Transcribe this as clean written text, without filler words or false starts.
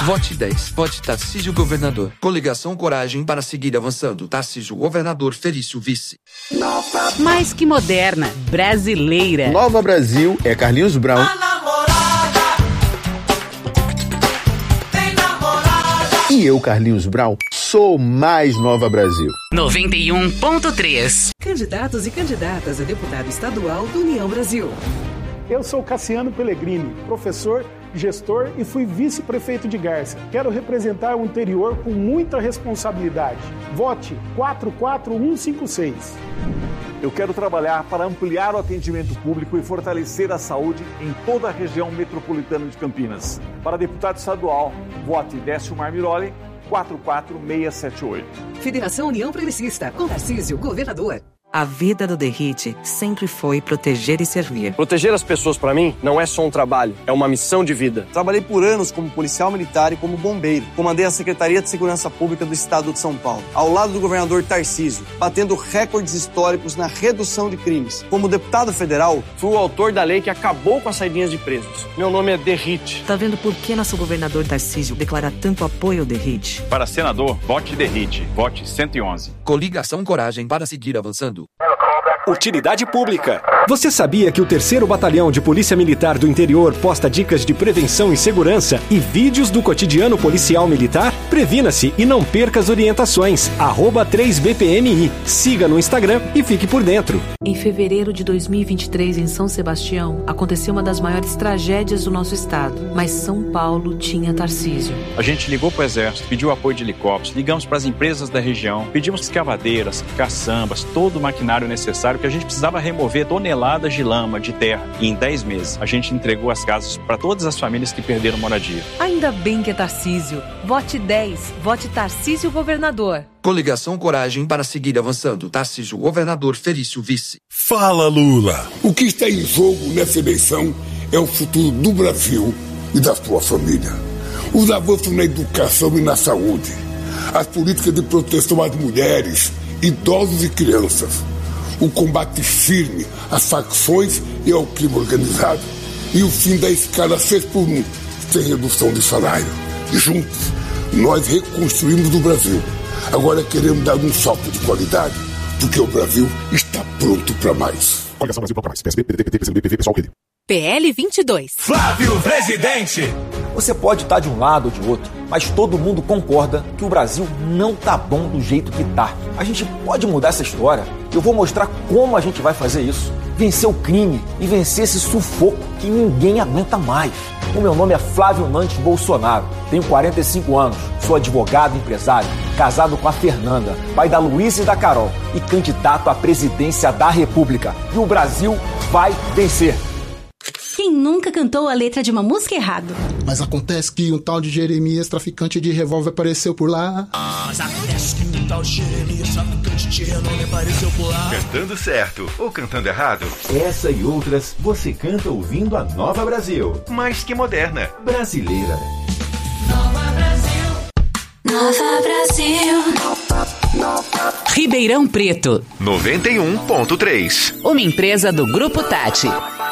Vote 10. Vote Tarcísio Governador. Coligação Coragem para seguir avançando. Tarcísio Governador, Felício Vice. Mais que moderna, brasileira. Nova Brasil é Carlinhos Brown. A namorada tem namorada. E eu, Carlinhos Brown, sou mais Nova Brasil. 91.3. Candidatos e candidatas a deputado estadual do União Brasil. Eu sou Cassiano Pellegrini, professor, gestor e fui vice-prefeito de Garça. Quero representar o interior com muita responsabilidade. Vote 44156. Eu quero trabalhar para ampliar o atendimento público e fortalecer a saúde em toda a região metropolitana de Campinas. Para deputado estadual, vote Décio Marmiroli, 44678. Federação União Progressista, com Tarcísio, governador. A vida do Derrite sempre foi proteger e servir. Proteger as pessoas, para mim, não é só um trabalho, é uma missão de vida. Trabalhei por anos como policial militar e como bombeiro. Comandei a Secretaria de Segurança Pública do Estado de São Paulo, ao lado do governador Tarcísio, batendo recordes históricos na redução de crimes. Como deputado federal, fui o autor da lei que acabou com as saidinhas de presos. Meu nome é Derrite. Tá vendo por que nosso governador Tarcísio declara tanto apoio ao Derrite? Para senador, vote Derrite. Vote 111. Coligação Coragem para seguir avançando. Utilidade pública. Você sabia que o 3º Batalhão de Polícia Militar do Interior posta dicas de prevenção e segurança e vídeos do cotidiano policial militar? Previna-se e não perca as orientações. @3BPMI. Siga no Instagram e fique por dentro. Em fevereiro de 2023, em São Sebastião, aconteceu uma das maiores tragédias do nosso estado. Mas São Paulo tinha Tarcísio. A gente ligou para o Exército, pediu apoio de helicópteros, ligamos para as empresas da região, pedimos escavadeiras, caçambas, todo o maquinário necessário que a gente precisava remover toneladas de lama, de terra. E em 10 meses, a gente entregou as casas para todas as famílias que perderam moradia. Ainda bem que é Tarcísio. Vote 10. Vote Tarcísio Governador. Coligação Coragem para seguir avançando. Tarcísio Governador, Felício Vice. Fala, Lula! O que está em jogo nessa eleição é o futuro do Brasil e da sua família. Os avanços na educação e na saúde. As políticas de proteção às mulheres, idosos e crianças. O combate firme às facções e ao crime organizado e o fim da escala 6x1, sem redução de salário. Juntos, nós reconstruímos o Brasil. Agora queremos dar um salto de qualidade, porque o Brasil está pronto para mais. Coligação Brasil para mais. PSB, PDT, PT, PCdoB, PV, PSOL, Rede. PL 22. Flávio Presidente. Você pode estar de um lado ou de outro, mas todo mundo concorda que o Brasil não tá bom do jeito que tá. A gente pode mudar essa história. Eu vou mostrar como a gente vai fazer isso. Vencer o crime e vencer esse sufoco que ninguém aguenta mais. O meu nome é Flávio Nantes Bolsonaro. Tenho 45 anos, sou advogado e empresário, casado com a Fernanda, pai da Luísa e da Carol e candidato à presidência da República. E o Brasil vai vencer. Quem nunca cantou a letra de uma música errado? Mas acontece que um tal de Jeremias, traficante de revólver, apareceu por lá. Mas acontece que um tal de Jeremias, traficante de renome, apareceu por lá. Cantando certo ou cantando errado? Essa e outras você canta ouvindo a Nova Brasil. Mais que moderna. Brasileira. Nova Brasil. Nova Brasil. Ribeirão Preto. 91.3. Uma empresa do Grupo Tati.